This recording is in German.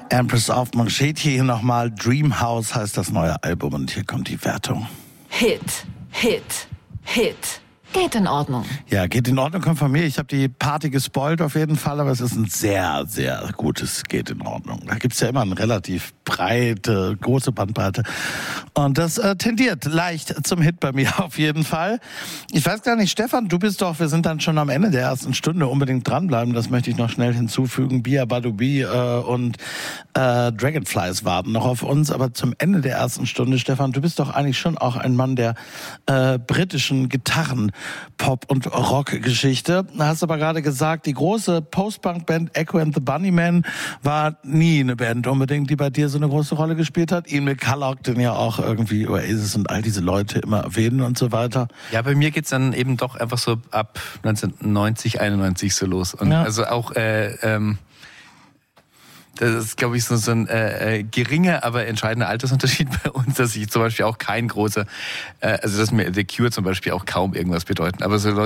Empress of Manchete hier nochmal. Dream House heißt das neue Album und hier kommt die Wertung. Hit. Geht in Ordnung. Ja, geht in Ordnung, kommt von mir. Ich habe die Party gespoilt auf jeden Fall, aber es ist ein sehr, sehr gutes Geht in Ordnung. Da gibt's ja immer eine relativ breite, große Bandbreite. Und das tendiert leicht zum Hit bei mir auf jeden Fall. Ich weiß gar nicht, Stefan, du bist doch, wir sind dann schon am Ende der ersten Stunde, unbedingt dranbleiben, das möchte ich noch schnell hinzufügen. Bia Badubi und Dragonflies warten noch auf uns, aber zum Ende der ersten Stunde, Stefan, du bist doch eigentlich schon auch ein Mann der britischen Gitarren, Pop- und Rock-Geschichte. Hast aber gerade gesagt, die große Post-Punk-Band Echo and the Bunnymen war nie eine Band unbedingt, die bei dir so eine große Rolle gespielt hat. Ian McCulloch, den ja auch irgendwie Oasis und all diese Leute immer erwähnen und so weiter. Ja, bei mir geht's dann eben doch einfach so ab 1990, 91 so los. Und ja. Also auch das ist, glaube ich, so ein geringer, aber entscheidender Altersunterschied bei uns, dass ich zum Beispiel auch kein großer, also dass mir The Cure zum Beispiel auch kaum irgendwas bedeuten. Aber so Leute